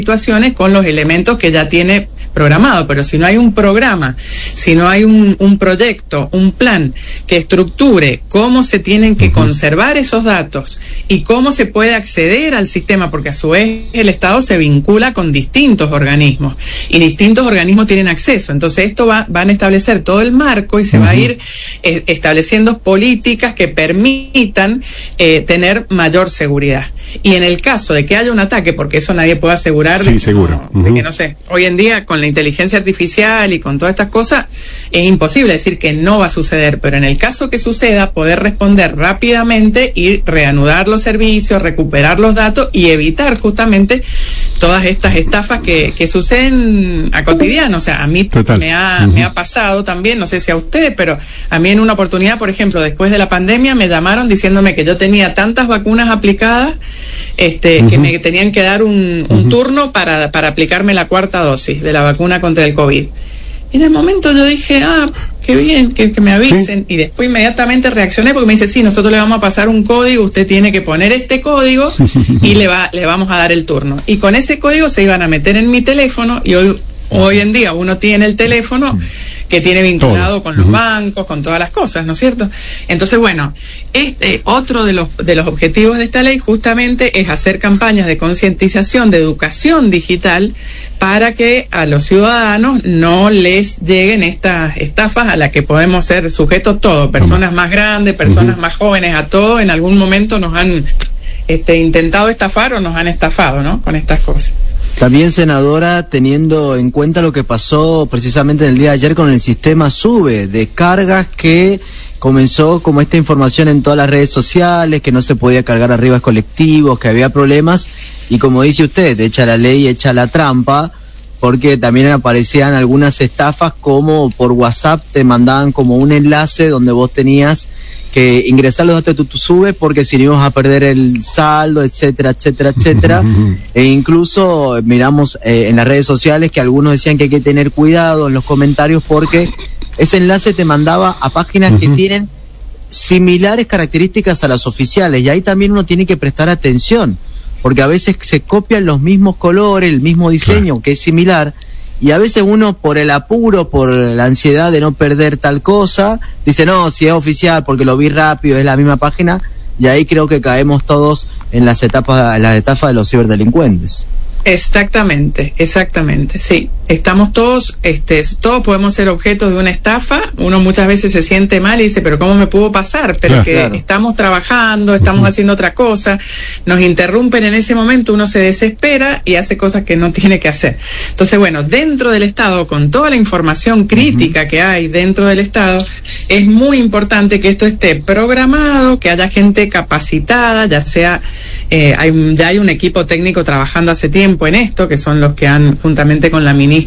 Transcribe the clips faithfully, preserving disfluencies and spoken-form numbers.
situaciones con los elementos que ya tiene programado, pero si no hay un programa, si no hay un, un proyecto, un plan que estructure cómo se tienen que conservar esos datos y cómo se puede acceder al sistema, porque a su vez el Estado se vincula con distintos organismos y distintos organismos tienen acceso, entonces esto va, van a establecer todo el marco y se uh-huh. va a ir eh, estableciendo políticas que permitan eh, tener mayor seguridad. Y en el caso de que haya un ataque, porque eso nadie puede asegurar, sí, de, seguro. No, uh-huh. de que no sé, hoy en día con la inteligencia artificial y con todas estas cosas es imposible decir que no va a suceder, pero en el caso que suceda, poder responder rápidamente y reanudar los servicios, recuperar los datos y evitar justamente todas estas estafas que, que suceden a cotidiano. O sea, a mí me ha, uh-huh. me ha pasado también, no sé si a ustedes, pero a mí en una oportunidad, por ejemplo, después de la pandemia me llamaron diciéndome que yo tenía tantas vacunas aplicadas este, uh-huh. que me tenían que dar un, un uh-huh. turno para, para aplicarme la cuarta dosis de la vacuna contra el COVID. Y en el momento yo dije, ah, qué bien, que, que me avisen. ¿Sí? Y después inmediatamente reaccioné porque me dice, sí, nosotros le vamos a pasar un código, usted tiene que poner este código y le va, le vamos a dar el turno. Y con ese código se iban a meter en mi teléfono y hoy, hoy en día uno tiene el teléfono que tiene vinculado Todo. con los uh-huh. bancos, con todas las cosas, ¿no es cierto? Entonces, bueno, este otro de los de los objetivos de esta ley justamente es hacer campañas de concientización, de educación digital, para que a los ciudadanos no les lleguen estas estafas a las que podemos ser sujetos todos, personas más grandes, personas uh-huh. más jóvenes, a todos en algún momento nos han este, intentado estafar o nos han estafado, ¿no? Con estas cosas. También, senadora, teniendo en cuenta lo que pasó precisamente en el día de ayer con el sistema SUBE, de cargas que comenzó como esta información en todas las redes sociales, que no se podía cargar arriba de colectivos, que había problemas, y como dice usted, echa la ley, echa la trampa, porque también aparecían algunas estafas como por WhatsApp te mandaban como un enlace donde vos tenías que ingresar los datos de tu, tu SUBE porque si no ibas a perder el saldo, etcétera, etcétera, etcétera. E incluso miramos eh, en las redes sociales que algunos decían que hay que tener cuidado en los comentarios porque ese enlace te mandaba a páginas uh-huh. que tienen similares características a las oficiales y ahí también uno tiene que prestar atención porque a veces se copian los mismos colores, el mismo diseño claro. que es similar. Y a veces uno, por el apuro, por la ansiedad de no perder tal cosa, dice, no, si es oficial, porque lo vi rápido, es la misma página, y ahí creo que caemos todos en las etapas, en las etapas de los ciberdelincuentes. Exactamente, exactamente, sí. Estamos todos, este, todos podemos ser objetos de una estafa. Uno muchas veces se siente mal y dice, pero ¿cómo me pudo pasar? Pero claro, que claro. estamos trabajando, estamos uh-huh. haciendo otra cosa, nos interrumpen en ese momento, uno se desespera y hace cosas que no tiene que hacer. Entonces, bueno, dentro del Estado, con toda la información crítica uh-huh. que hay dentro del Estado, es muy importante que esto esté programado, que haya gente capacitada, ya sea, eh, hay, ya hay un equipo técnico trabajando hace tiempo en esto, que son los que han, juntamente con la ministra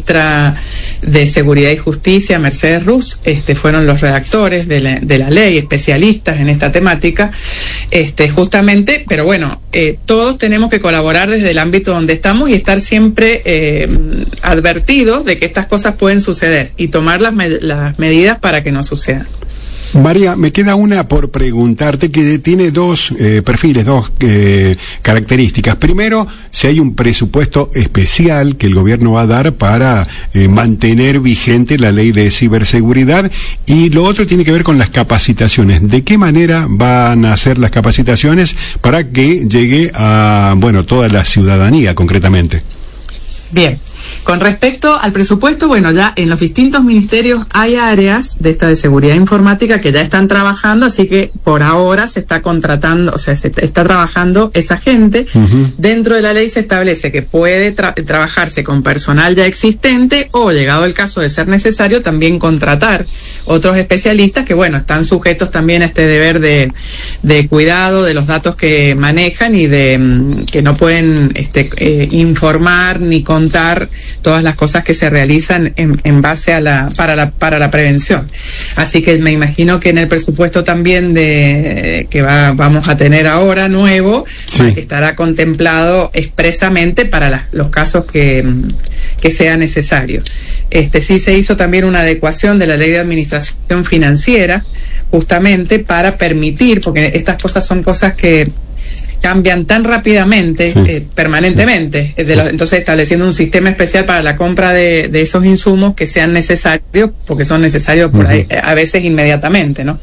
de Seguridad y Justicia, Mercedes Ruz, este, fueron los redactores de la, de la ley, especialistas en esta temática, este, justamente, pero bueno, eh, todos tenemos que colaborar desde el ámbito donde estamos y estar siempre eh, advertidos de que estas cosas pueden suceder y tomar las, me- las medidas para que no sucedan. María, me queda una por preguntarte que tiene dos eh, perfiles, dos eh, características. Primero, si hay un presupuesto especial que el gobierno va a dar para eh, mantener vigente la ley de ciberseguridad, y lo otro tiene que ver con las capacitaciones. ¿De qué manera van a hacer las capacitaciones para que llegue a, bueno, toda la ciudadanía concretamente? Bien. Con respecto al presupuesto, bueno, ya en los distintos ministerios hay áreas de esta de seguridad informática que ya están trabajando, así que por ahora se está contratando, o sea, se está trabajando esa gente. Uh-huh. Dentro de la ley se establece que puede tra- trabajarse con personal ya existente o, llegado el caso de ser necesario, también contratar otros especialistas que, bueno, están sujetos también a este deber de, de cuidado de los datos que manejan y de mm, que no pueden este, eh, informar ni contar todas las cosas que se realizan en, en base a la para la para la prevención. Así que me imagino que en el presupuesto también de que va vamos a tener ahora nuevo, sí. estará contemplado expresamente para las, los casos que que sea necesario. Este sí se hizo también una adecuación de la Ley de Administración Financiera justamente para permitir, porque estas cosas son cosas que cambian tan rápidamente, sí. eh, permanentemente, sí. de los, entonces estableciendo un sistema especial para la compra de, de esos insumos que sean necesarios, porque son necesarios por uh-huh. ahí, a veces inmediatamente, ¿no?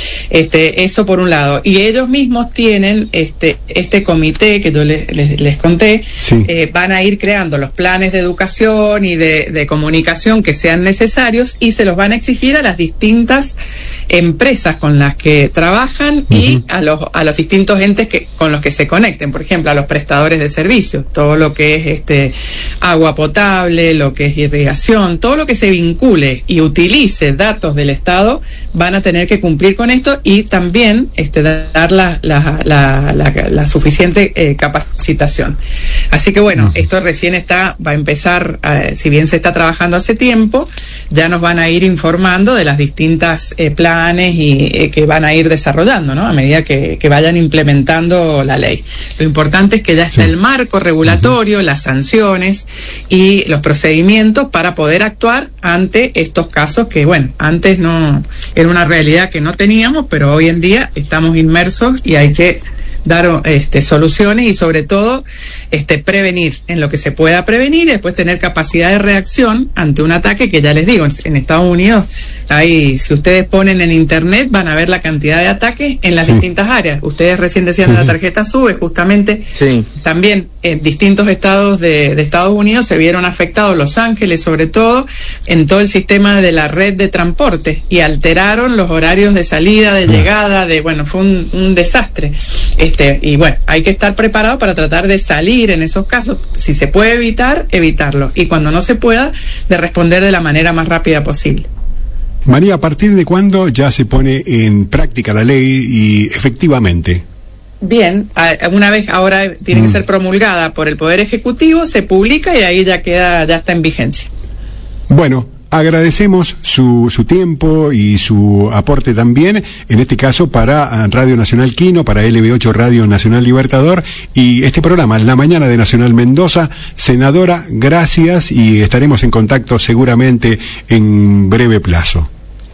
Este, eso por un lado. Y ellos mismos tienen este, este comité que yo les, les, les conté, sí. eh, van a ir creando los planes de educación y de, de comunicación que sean necesarios y se los van a exigir a las distintas empresas con las que trabajan uh-huh. y a los, a los distintos entes que, con los que se conecten, por ejemplo, a los prestadores de servicios, todo lo que es este agua potable, lo que es irrigación, todo lo que se vincule y utilice datos del Estado, van a tener que cumplir con esto y también este, dar la, la, la, la, la suficiente eh, capacitación. Así que bueno, esto recién está, va a empezar, eh, si bien se está trabajando hace tiempo, ya nos van a ir informando de las distintas eh, planes y eh, que van a ir desarrollando, ¿no? A medida que, que vayan implementando la ley. Lo importante es que ya está sí. el marco regulatorio, uh-huh. las sanciones y los procedimientos para poder actuar ante estos casos que, bueno, antes no era una realidad que no teníamos, pero hoy en día estamos inmersos y hay que dar este, soluciones y sobre todo este, prevenir en lo que se pueda prevenir y después tener capacidad de reacción ante un ataque que ya les digo, en, en Estados Unidos hay, si ustedes ponen en internet van a ver la cantidad de ataques en las sí. distintas áreas. Ustedes recién decían de la tarjeta SUBE, justamente sí. también en distintos estados de, de Estados Unidos se vieron afectados, Los Ángeles sobre todo, en todo el sistema de la red de transporte y alteraron los horarios de salida, de llegada, de bueno, fue un, un desastre. Este, y bueno, hay que estar preparado para tratar de salir en esos casos. Si se puede evitar, evitarlo. Y cuando no se pueda, de responder de la manera más rápida posible. María, ¿a partir de cuándo ya se pone en práctica la ley y efectivamente? Bien, una vez ahora tiene mm. que ser promulgada por el Poder Ejecutivo, se publica y ahí ya queda, ya está en vigencia. Bueno, agradecemos su, su tiempo y su aporte también, en este caso para Radio Nacional Quino, para L B ocho Radio Nacional Libertador y este programa, La Mañana de Nacional Mendoza. Senadora, gracias y estaremos en contacto seguramente en breve plazo.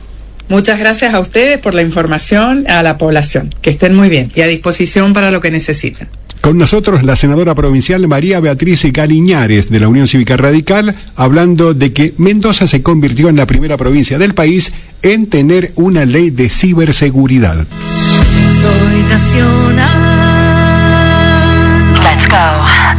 Muchas gracias a ustedes por la información a la población. Que estén muy bien y a disposición para lo que necesiten. Con nosotros la senadora provincial María Beatriz Galiñares de la Unión Cívica Radical, hablando de que Mendoza se convirtió en la primera provincia del país en tener una ley de ciberseguridad. Soy nacional. Let's go.